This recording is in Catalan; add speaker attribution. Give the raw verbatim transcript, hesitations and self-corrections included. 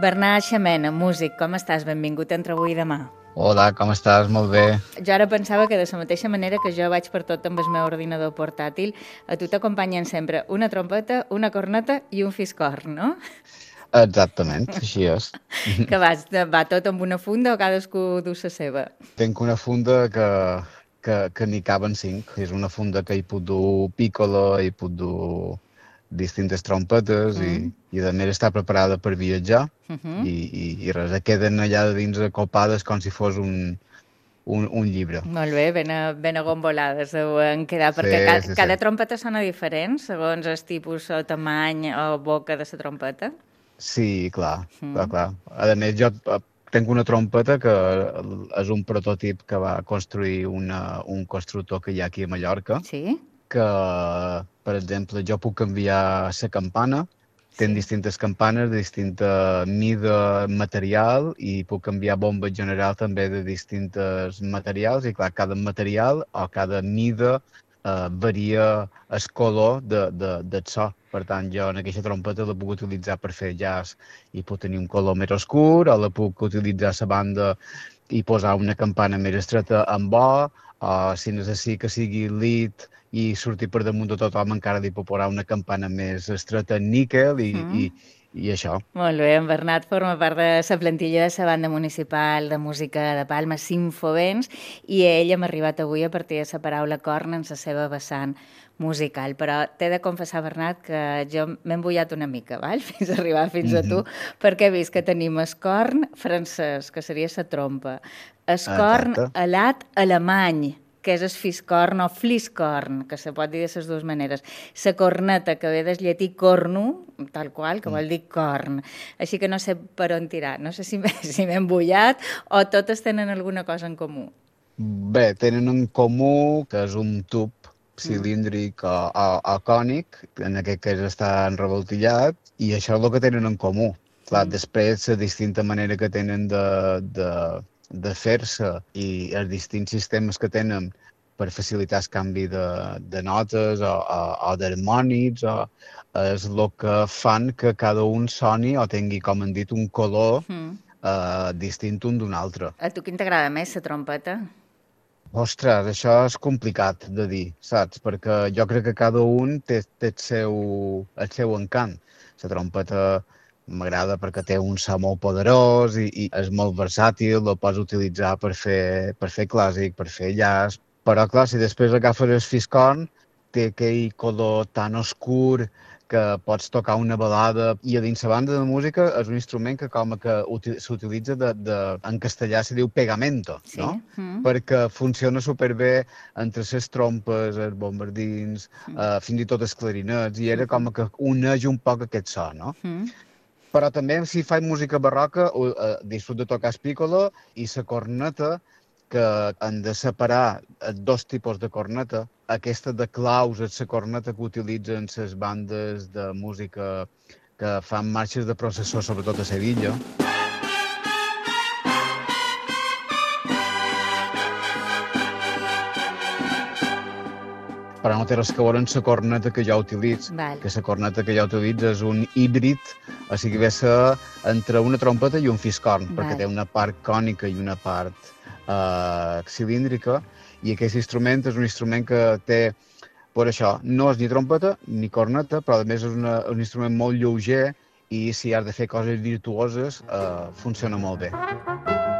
Speaker 1: Bernat Xamena, músic, com estàs? Benvingut entre avui i demà.
Speaker 2: Hola, com estàs? Molt bé.
Speaker 1: Jo ara pensava que de la mateixa manera que jo vaig per tot amb el meu ordinador portàtil, a tu t'acompanyen sempre una trompeta, una corneta i un fiscorn, no?
Speaker 2: Exactament, així és.
Speaker 1: Que vas, va tot amb una funda o cadascú du la seva?
Speaker 2: Tinc una funda que, que, que n'hi caben cinc. És una funda que hi puc dur piccolo, hi puc dur distintes trompetes mm. i, i a més està preparada per viatjar
Speaker 1: uh -huh.
Speaker 2: i, i, i res, queden allà dins acopades com si fos un, un, un llibre.
Speaker 1: Molt bé, ben, ben agombolades deuen quedar, perquè
Speaker 2: Sí,
Speaker 1: cada,
Speaker 2: sí, sí.
Speaker 1: cada trompeta sona diferent, segons el tipus o tamany o boca de la trompeta.
Speaker 2: Sí, clar,
Speaker 1: Mm.
Speaker 2: clar, clar. A més, jo tinc una trompeta que és un prototip que va construir una, un constructor que hi ha aquí a Mallorca,
Speaker 1: Sí?
Speaker 2: que, per exemple, jo puc canviar la campana,
Speaker 1: Sí.
Speaker 2: ten distintes campanes de distinta mida material i puc canviar bomba general també de distintes materials i, clar, cada material o cada mida eh, varia el color de, de, del so. Per tant, jo en aquesta trompeta la puc utilitzar per fer jazz i pot tenir un color més oscur, o la puc utilitzar a la banda i posar una campana més estreta amb bo, o si necessito que sigui lead i sortir per damunt de tothom encara li puc posar una campana més estreta en níquel i,
Speaker 1: Mm.
Speaker 2: i, i això.
Speaker 1: Molt bé, en Bernat forma part de la plantilla de la banda municipal de música de Palma, Sinfovents, i ell hem arribat avui a partir de la paraula corn en la seva vessant musical. Però t'he de confessar, Bernat, que jo m'he embullat una mica, val? Fins a arribar fins a tu,
Speaker 2: Mhm.
Speaker 1: perquè he vist que tenim el corn francès, que seria la trompa, el corn
Speaker 2: Exacte.
Speaker 1: alat alemany, que és el fiscorn o fliscorn, que se pot dir de les dues maneres. La corneta, que ve del llatí cornu, tal qual, que vol dir corn. Així que no sé per on tirar. No sé si m'he si m'he embullat o totes tenen alguna cosa en comú.
Speaker 2: Bé, tenen en comú que és un tub cilíndric o, o, o cònic, en aquest cas està enrevoltillat, i això és el que tenen en comú. Clar,
Speaker 1: Mm.
Speaker 2: després, la distinta manera que tenen de, de, de fer-se i els distints sistemes que tenen per facilitar el canvi de, de notes o, o, o d'harmònics, o, és el que fan que cada un soni o tingui, com han dit, un color
Speaker 1: Mm.
Speaker 2: eh, distint un d'un altre.
Speaker 1: A tu quin t'agrada més, la trompeta?
Speaker 2: Ostres, això és complicat de dir, saps? Perquè jo crec que cada un té, té el, seu, el seu encant. La trompeta m'agrada perquè té un so molt poderós i, i és molt versàtil, el pots utilitzar per fer, per fer clàssic, per fer jazz. Però, clar, si després agafes el fiscorn, té aquell color tan oscur que pots tocar una balada, i a dins la banda de música és un instrument que com que uti- s'utilitza de, de, en castellà se diu pegamento,
Speaker 1: Sí.
Speaker 2: no?
Speaker 1: Mm.
Speaker 2: Perquè funciona superbé entre les trompes, els bombardins,
Speaker 1: Mm.
Speaker 2: eh, fins i tot els clarinets, i era com que uneix un poc aquest so, no?
Speaker 1: Mm.
Speaker 2: Però també si faig música barroca, ho- eh, disfruto de tocar el piccolo i la corneta, que han de separar eh, dos tipus de corneta. Aquesta de claus és la corneta que utilitzen les bandes de música que fan marxes de processó, sobretot a Sevilla. Però no té res que veure amb la corneta que jo utilitzo,
Speaker 1: Val.
Speaker 2: que la corneta que jo utilitzo és un híbrid, o sigui, ve a ser entre una trompeta i un fiscorn,
Speaker 1: Val.
Speaker 2: perquè té una part cònica i una part eh, cilíndrica, i aquest instrument és un instrument que té, per això, no és ni trompeta ni corneta, però a més és una, un instrument molt lleuger i si has de fer coses virtuoses eh, funciona molt bé.